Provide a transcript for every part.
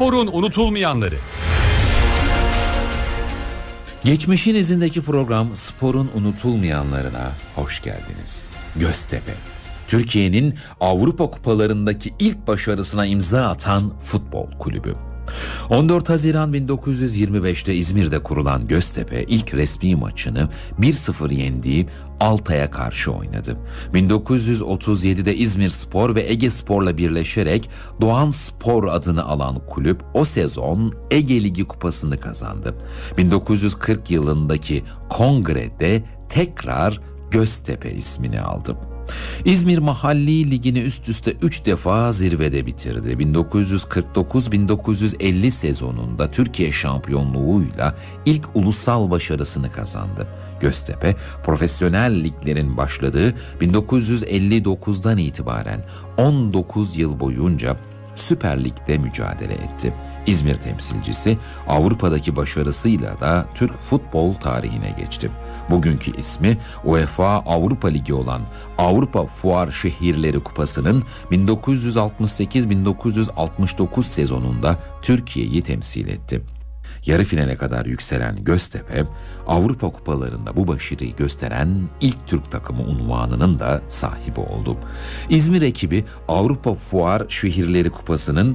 Sporun unutulmayanları. Geçmişin izindeki program Spor'un unutulmayanlarına hoş geldiniz. Göztepe, Türkiye'nin Avrupa kupalarındaki ilk başarısına imza atan futbol kulübü. 14 Haziran 1925'te İzmir'de kurulan Göztepe ilk resmi maçını 1-0 yendiği Altay'a karşı oynadı. 1937'de İzmirspor ve Egespor'la birleşerek Doğan Spor adını alan kulüp o sezon Ege Ligi kupasını kazandı. 1940 yılındaki kongrede tekrar Göztepe ismini aldı. İzmir Mahalli Ligi'ni üst üste 3 defa zirvede bitirdi. 1949-1950 sezonunda Türkiye şampiyonluğuyla ilk ulusal başarısını kazandı. Göztepe, profesyonel liglerin başladığı 1959'dan itibaren 19 yıl boyunca Süper Lig'de mücadele etti. İzmir temsilcisi Avrupa'daki başarısıyla da Türk futbol tarihine geçti. Bugünkü ismi UEFA Avrupa Ligi olan Avrupa Fuar Şehirleri Kupası'nın 1968-1969 sezonunda Türkiye'yi temsil etti. Yarı finale kadar yükselen Göztepe, Avrupa kupalarında bu başarıyı gösteren ilk Türk takımı unvanının da sahibi oldu. İzmir ekibi Avrupa Fuar Şehirleri Kupası'nın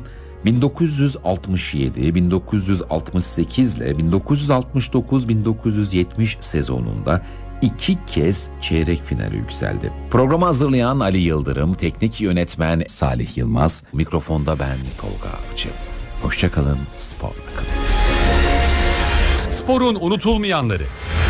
1967, 1968 ile 1969-1970 sezonunda 2 kez çeyrek finale yükseldi. Programı hazırlayan Ali Yıldırım, teknik yönetmen Salih Yılmaz, mikrofonda ben Tolga Avcı. Hoşçakalın, sporla kalın. Sporun unutulmayanları.